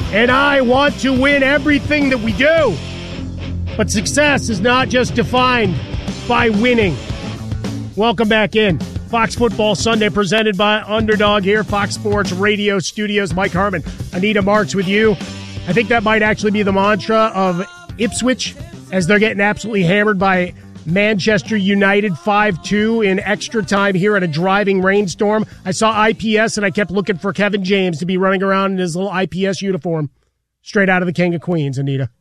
And I want to win everything that we do. But success is not just defined by winning. Welcome back in. Fox Football Sunday presented by Underdog here, Fox Sports Radio Studios. Mike Harmon, Anita Marks with you. I think that might actually be the mantra of Ipswich as they're getting absolutely hammered by Manchester United 5-2 in extra time here at a driving rainstorm. I saw IPS and I kept looking for Kevin James to be running around in his little IPS uniform straight out of the King of Queens, Anita.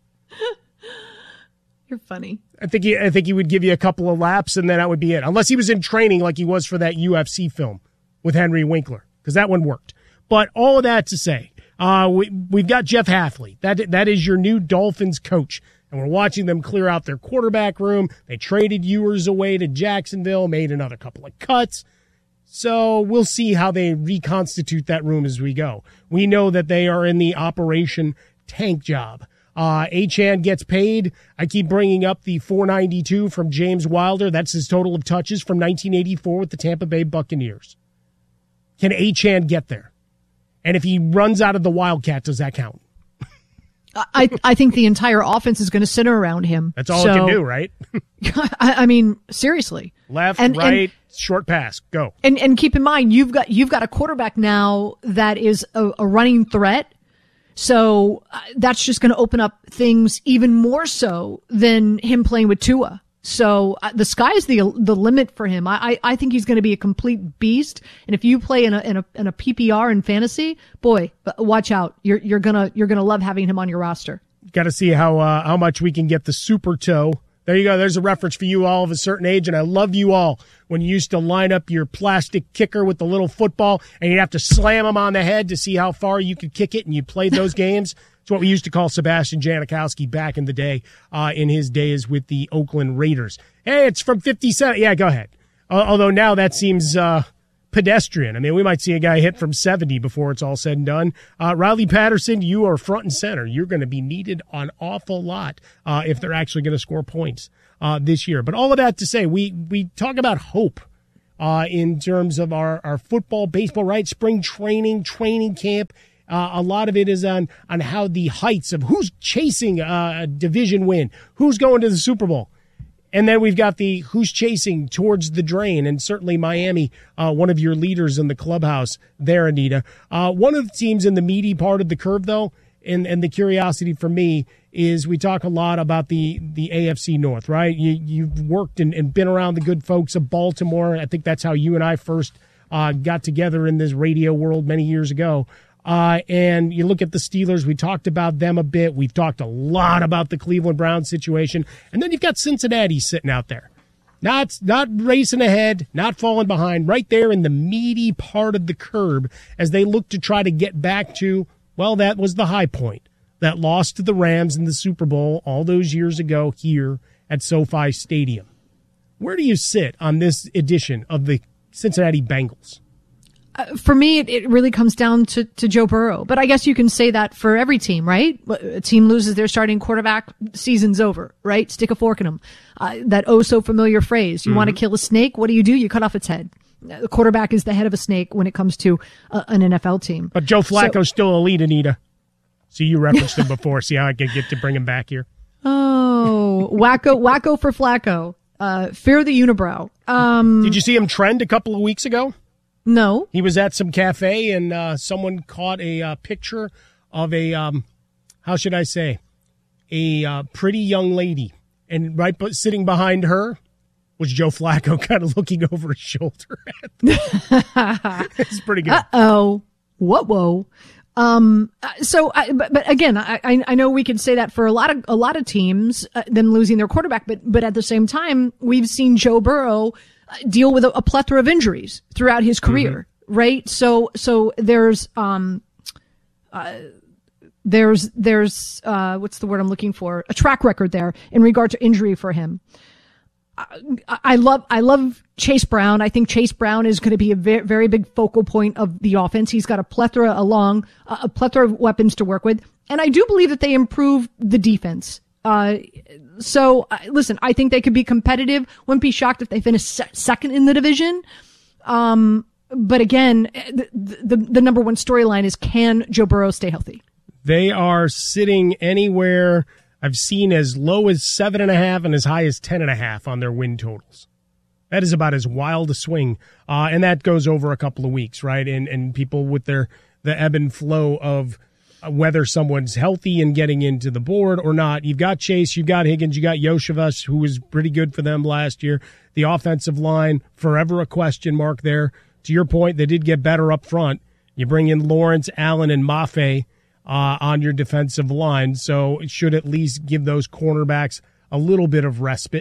You're funny. I think he would give you a couple of laps and then that would be it. Unless he was in training like he was for that UFC film with Henry Winkler, because that one worked. But all of that to say, we've got Jeff Hafley. That is your new Dolphins coach. And we're watching them clear out their quarterback room. They traded Ewers away to Jacksonville, made another couple of cuts. So we'll see how they reconstitute that room as we go. We know that they are in the Operation Tank Job. Achane gets paid. I keep bringing up the $492 from James Wilder. That's his total of touches from 1984 with the Tampa Bay Buccaneers. Can Achane get there? And if he runs out of the Wildcat, does that count? I think the entire offense is going to center around him. That's all it can do, right? I mean, seriously. Left, right, short pass, go. And keep in mind, you've got a quarterback now that is a running threat. So that's just going to open up things even more so than him playing with Tua. So the sky's the limit for him. I think he's going to be a complete beast. And if you play in a PPR in fantasy, boy, watch out. You're gonna love having him on your roster. Got to see how much we can get the super toe. There you go. There's a reference for you all of a certain age, and I love you all when you used to line up your plastic kicker with the little football, and you'd have to slam him on the head to see how far you could kick it, and you played those games. It's what we used to call Sebastian Janikowski back in the day, in his days with the Oakland Raiders. Hey, it's from 57. Yeah, go ahead. Although now that seems pedestrian. I mean, we might see a guy hit from 70 before it's all said and done. Riley Patterson, you are front and center. You're going to be needed an awful lot if they're actually going to score points this year. But all of that to say, we talk about hope in terms of our football, baseball, right? Spring training camp. A lot of it is on how the heights of who's chasing a division win, who's going to the Super Bowl. And then we've got the who's chasing towards the drain, and certainly Miami, one of your leaders in the clubhouse there, Anita. One of the teams in the meaty part of the curve, though, and the curiosity for me is we talk a lot about the AFC North, right? You've worked and been around the good folks of Baltimore. I think that's how you and I first got together in this radio world many years ago. And you look at the Steelers, we talked about them a bit. We've talked a lot about the Cleveland Browns situation. And then you've got Cincinnati sitting out there. Not racing ahead, not falling behind, right there in the meaty part of the curb as they look to try to get back to, well, that was the high point. That loss to the Rams in the Super Bowl all those years ago here at SoFi Stadium. Where do you sit on this edition of the Cincinnati Bengals? For me, it really comes down to Joe Burrow. But I guess you can say that for every team, right? A team loses their starting quarterback, season's over, right? Stick a fork in them. That oh-so-familiar phrase. You want to kill a snake? What do? You cut off its head. The quarterback is the head of a snake when it comes to an NFL team. But Joe Flacco's still elite, Anita. So you referenced him before. See how I can get to bring him back here? Oh, wacko for Flacco. Fear the unibrow. Did you see him trend a couple of weeks ago? No. He was at some cafe and someone caught a picture of a, how should I say, a pretty young lady. And right sitting behind her was Joe Flacco kind of looking over his shoulder. It's pretty good. Uh-oh. Whoa. But again, I know we can say that for a lot of teams, them losing their quarterback, but at the same time, we've seen Joe Burrow deal with a plethora of injuries throughout his career, right? So there's what's the word I'm looking for? A track record there in regard to injury for him. I love Chase Brown. I think Chase Brown is going to be a very, very big focal point of the offense. He's got a plethora of weapons to work with. And I do believe that they improved the defense. Listen, I think they could be competitive. Wouldn't be shocked if they finish second in the division. But again, the number one storyline is, can Joe Burrow stay healthy? They are sitting anywhere I've seen as low as 7.5 and as high as 10.5 on their win totals. That is about as wild a swing, and that goes over a couple of weeks, right? And people with the ebb and flow of whether someone's healthy and getting into the board or not. You've got Chase, you've got Higgins, you got Yoshevas, who was pretty good for them last year. The offensive line, forever a question mark there. To your point, they did get better up front. You bring in Lawrence, Allen, and Mafe on your defensive line, so it should at least give those cornerbacks a little bit of respite.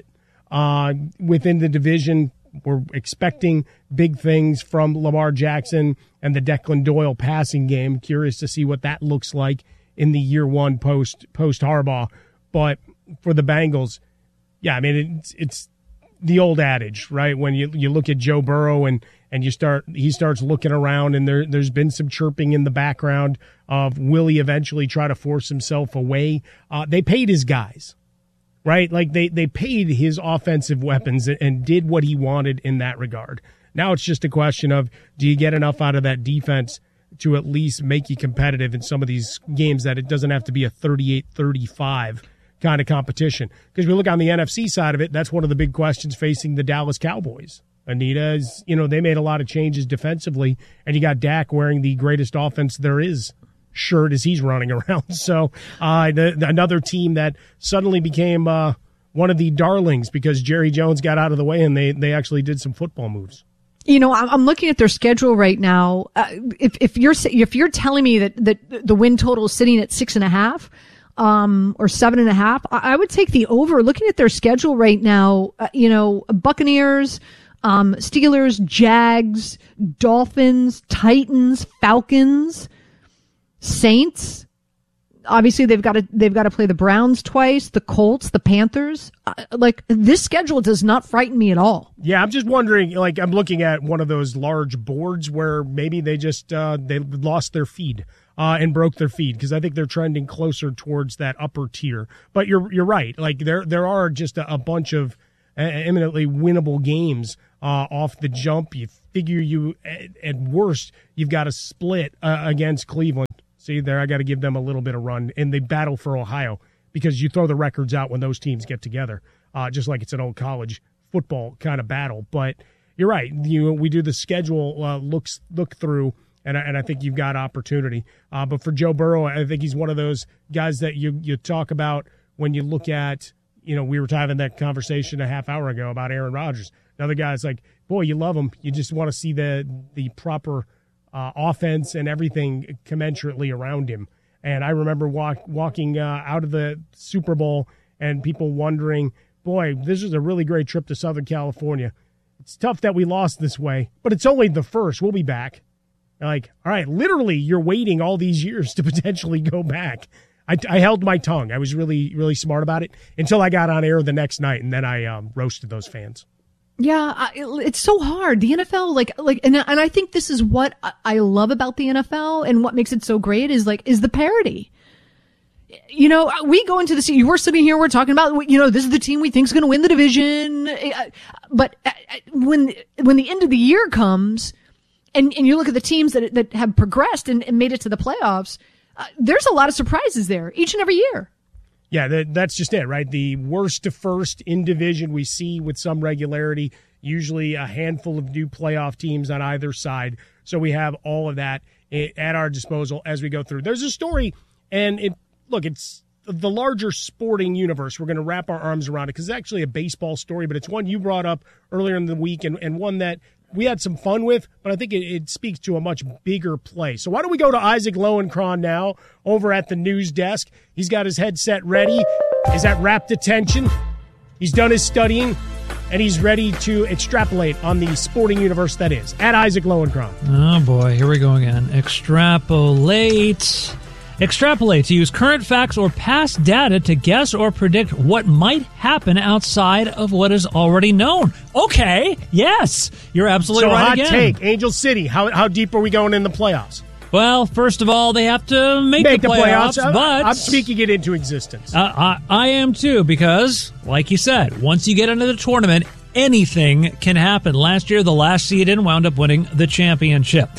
Within the division, we're expecting big things from Lamar Jackson and the Declan Doyle passing game. Curious to see what that looks like in the year one post Harbaugh. But for the Bengals, yeah, I mean, it's the old adage, right? When you look at Joe Burrow and he starts looking around, and there's been some chirping in the background of will he eventually try to force himself away? They paid his guys, right? Like they paid his offensive weapons and did what he wanted in that regard. Now it's just a question of, do you get enough out of that defense to at least make you competitive in some of these games that it doesn't have to be a 38-35 kind of competition? Because we look on the NFC side of it, that's one of the big questions facing the Dallas Cowboys. Anita is, they made a lot of changes defensively, and you got Dak wearing the greatest offense there is shirt as he's running around. So another team that suddenly became one of the darlings because Jerry Jones got out of the way and they actually did some football moves. I'm looking at their schedule right now. If you're telling me that the win total is sitting at 6.5 or 7.5, I would take the over. Looking at their schedule right now, Buccaneers, Steelers, Jags, Dolphins, Titans, Falcons, Saints. Obviously, they've got to play the Browns twice, the Colts, the Panthers. This schedule does not frighten me at all. Yeah, I'm just wondering. I'm looking at one of those large boards where maybe they just they lost their feed and broke their feed, because I think they're trending closer towards that upper tier. But you're right. There are just a bunch of eminently winnable games off the jump. You figure at worst you've got a split against Cleveland. See there, I got to give them a little bit of run in the battle for Ohio, because you throw the records out when those teams get together, just like it's an old college football kind of battle. But you're right. We do the schedule look through, and I think you've got opportunity. But for Joe Burrow, I think he's one of those guys that you talk about when you look at, we were having that conversation a half hour ago about Aaron Rodgers. Another guy's like, boy, you love him. You just want to see the proper offense and everything commensurately around him. And I remember walking out of the Super Bowl and people wondering, boy, this is a really great trip to Southern California. It's tough that we lost this way, but it's only the first. We'll be back. Like, all right, literally, you're waiting all these years to potentially go back. I held my tongue. I was really, really smart about it until I got on air the next night, and then I roasted those fans. Yeah, it's so hard. The NFL, and I think this is what I love about the NFL, and what makes it so great is the parity. We go into the season, we're sitting here, we're talking about, this is the team we think is going to win the division. But when the end of the year comes, and you look at the teams that have progressed and made it to the playoffs, there's a lot of surprises there each and every year. Yeah, that's just it, right? The worst to first in division we see with some regularity, usually a handful of new playoff teams on either side. So we have all of that at our disposal as we go through. There's a story, and it's the larger sporting universe. We're going to wrap our arms around it because it's actually a baseball story, but it's one you brought up earlier in the week and one that we had some fun with, but I think it speaks to a much bigger play. So why don't we go to Isaac Lowenkron now over at the news desk. He's got his headset ready. He's at rapt attention. He's done his studying, and he's ready to extrapolate on the sporting universe that is. At Isaac Lowenkron. Oh, boy. Here we go again. Extrapolate. Extrapolate, to use current facts or past data to guess or predict what might happen outside of what is already known. Okay, yes, you're absolutely right again. So hot take, Angel City, how deep are we going in the playoffs? Well, first of all, they have to make the playoffs, but I'm speaking it into existence. I am too, because, like you said, once you get into the tournament, anything can happen. Last year, the last seed in wound up winning the championship.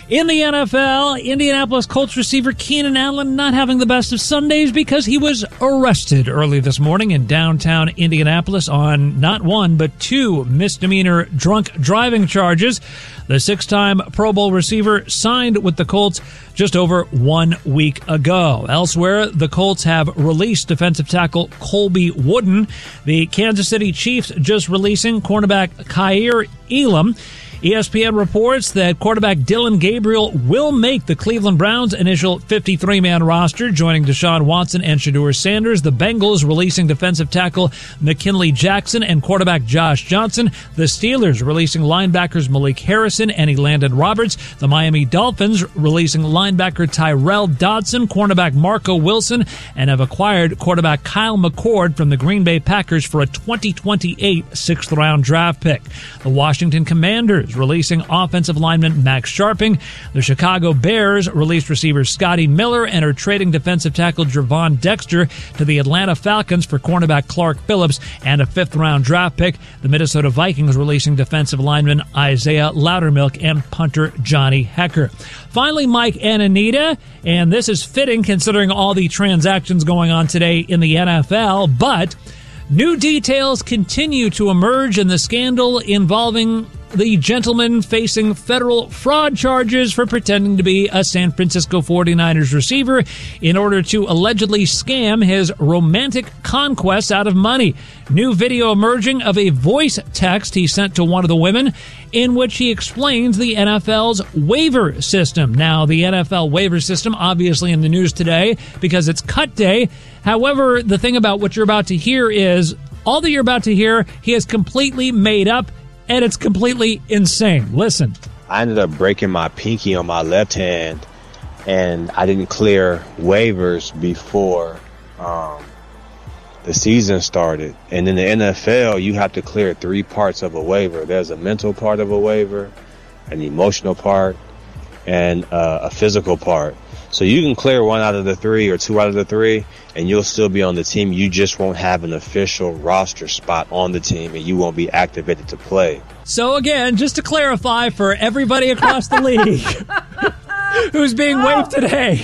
In the NFL, Indianapolis Colts receiver Keenan Allen not having the best of Sundays because he was arrested early this morning in downtown Indianapolis on not one but two misdemeanor drunk driving charges. The six-time Pro Bowl receiver signed with the Colts just over 1 week ago. Elsewhere, the Colts have released defensive tackle Colby Wooden. The Kansas City Chiefs just releasing cornerback Kaiir Elam. ESPN reports that quarterback Dylan Gabriel will make the Cleveland Browns' initial 53-man roster, joining Deshaun Watson and Shedeur Sanders. The Bengals releasing defensive tackle McKinley Jackson and quarterback Josh Johnson. The Steelers releasing linebackers Malik Harrison and Elandon Roberts. The Miami Dolphins releasing linebacker Tyrell Dodson, cornerback Marco Wilson, and have acquired quarterback Kyle McCord from the Green Bay Packers for a 2028 sixth-round draft pick. The Washington Commanders releasing offensive lineman Max Sharping. The Chicago Bears released receiver Scotty Miller and are trading defensive tackle Gervon Dexter to the Atlanta Falcons for cornerback Clark Phillips and a fifth-round draft pick. The Minnesota Vikings releasing defensive lineman Isaiah Loudermilk and punter Johnny Hecker. Finally, Mike and Anita, and this is fitting considering all the transactions going on today in the NFL, but new details continue to emerge in the scandal involving the gentleman facing federal fraud charges for pretending to be a San Francisco 49ers receiver in order to allegedly scam his romantic conquest out of money. New video emerging of a voice text he sent to one of the women in which he explains the NFL's waiver system. Now, the NFL waiver system obviously in the news today because it's cut day. However, the thing about what you're about to hear is all that you're about to hear, he has completely made up, and it's completely insane. Listen. I ended up breaking my pinky on my left hand, and I didn't clear waivers before the season started. And in the NFL, you have to clear 3 parts of a waiver. There's a mental part of a waiver, an emotional part, and a physical part. So you can clear 1 out of the 3 or 2 out of the 3, and you'll still be on the team. You just won't have an official roster spot on the team, and you won't be activated to play. So again, just to clarify for everybody across the league who's being waived today,